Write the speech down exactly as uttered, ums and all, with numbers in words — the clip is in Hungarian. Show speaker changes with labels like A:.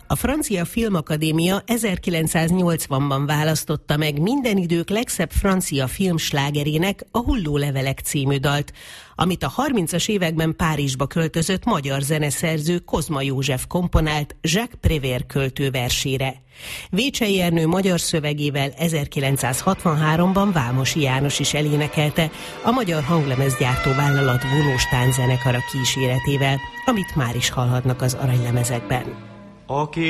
A: A Francia Filmakadémia ezerkilencszáznyolcvanban választotta meg minden idők legszebb francia filmslágerének a Hullólevelek című dalt, amit a harmincas években Párizsba költözött magyar zeneszerző Kozma József komponált Jacques Prévert költő versére. Vécsey Ernő magyar szövegével ezerkilencszázhatvanháromban Vámosi János is elénekelte a Magyar Hanglemezgyártó Vállalat vonós tánczenekara kíséretével, amit már is hallhatnak az aranylemezekben.
B: Aki